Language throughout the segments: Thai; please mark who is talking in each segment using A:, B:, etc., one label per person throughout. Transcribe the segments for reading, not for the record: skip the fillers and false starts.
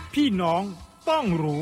A: พี่น้องต้องรู้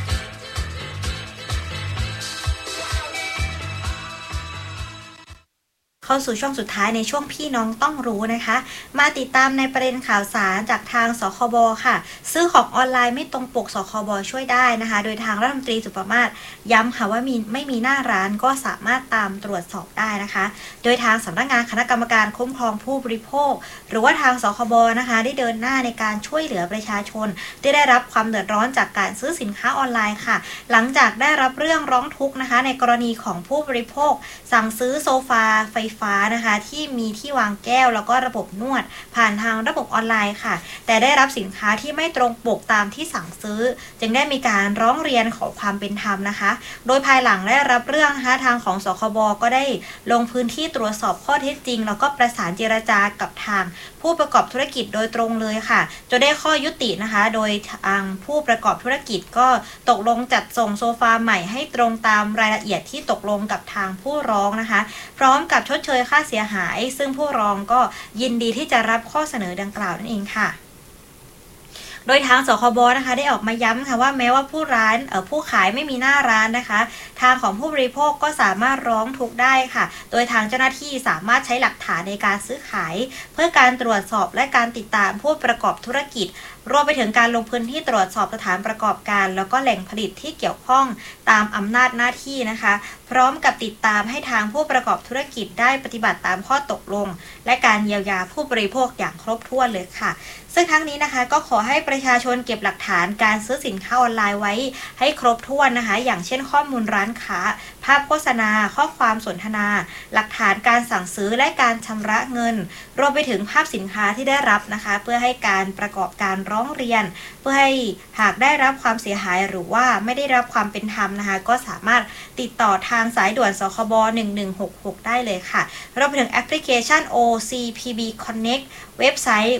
B: เข้าสู่ช่วงสุดท้ายในช่วงพี่น้องต้องรู้นะคะมาติดตามในประเด็นข่าวสารจากทางสคบค่ะซื้อของออนไลน์ไม่ตรงปกสคบช่วยได้นะคะโดยทางรัฐมนตรีสุปมาศย้ำค่ะว่าไม่มีหน้าร้านก็สามารถตามตรวจสอบได้นะคะโดยทางสำนักงานคณะกรรมการคุ้มครองผู้บริโภคหรือว่าทางสคบนะคะได้เดินหน้าในการช่วยเหลือประชาชนที่ได้รับความเดือดร้อนจากการซื้อสินค้าออนไลน์ค่ะหลังจากได้รับเรื่องร้องทุกข์นะคะในกรณีของผู้บริโภคสั่งซื้อโซฟาไฟฟ้านะคะที่มีที่วางแก้วแล้วก็ระบบนวดผ่านทางระบบออนไลน์ค่ะแต่ได้รับสินค้าที่ไม่ตรงปกตามที่สั่งซื้อจึงได้มีการร้องเรียนขอความเป็นธรรมนะคะโดยภายหลังได้รับเรื่องนะคะทางของสคบก็ได้ลงพื้นที่ตรวจสอบข้อเท็จจริงแล้วก็ประสานเจรจากับทางผู้ประกอบธุรกิจโดยตรงเลยค่ะจนได้ข้อยุตินะคะโดยทางผู้ประกอบธุรกิจก็ตกลงจัดส่งโซฟาใหม่ให้ตรงตามรายละเอียดที่ตกลงกับทางผู้ร้องนะคะพร้อมกับชดเชยค่าเสียหายซึ่งผู้ร้องก็ยินดีที่จะรับข้อเสนอดังกล่าวนั่นเองค่ะโดยทางสคบนะคะได้ออกมาย้ำค่ะว่าแม้ว่าผู้ขายไม่มีหน้าร้านนะคะทางของผู้บริโภคก็สามารถร้องทุกข์ได้ค่ะโดยทางเจ้าหน้าที่สามารถใช้หลักฐานในการซื้อขายเพื่อการตรวจสอบและการติดตามผู้ประกอบธุรกิจรวมไปถึงการลงพื้นที่ตรวจสอบสถานประกอบการแล้วก็แหล่งผลิตที่เกี่ยวข้องตามอำนาจหน้าที่นะคะพร้อมกับติดตามให้ทางผู้ประกอบธุรกิจได้ปฏิบัติตามข้อตกลงและการเยียวยาผู้บริโภคอย่างครบถ้วนเลยค่ะซึ่งทั้งนี้นะคะก็ขอให้ประชาชนเก็บหลักฐานการซื้อสินค้าออนไลน์ไว้ให้ครบถ้วนนะคะอย่างเช่นข้อมูลร้านค้าภาพโฆษณาข้อความสนทนาหลักฐานการสั่งซื้อและการชำระเงินรวมไปถึงภาพสินค้าที่ได้รับนะคะเพื่อให้การประกอบการร้องเรียนเพื่อให้หากได้รับความเสียหายหรือว่าไม่ได้รับความเป็นธรรมนะคะก็สามารถติดต่อทางสายด่วนสคบ1166ได้เลยค่ะรวมไปถึงแอปพลิเคชัน OCPB Connect เว็บไซต์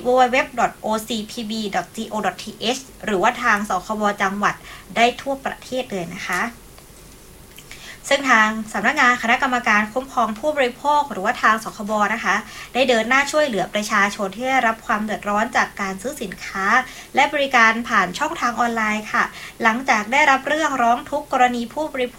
B: www.ocpb.go.th หรือว่าทางสคบจังหวัดได้ทั่วประเทศเลยนะคะซึ่งทางสำนักงานคณะกรรมการคุ้มครองผู้บริโภคหรือว่าทางสคบนะคะได้เดินหน้าช่วยเหลือประชาชนที่ได้รับความเดือดร้อนจากการซื้อสินค้าและบริการผ่านช่องทางออนไลน์ค่ะหลังจากได้รับเรื่องร้องทุกข์กรณีผู้บริโภค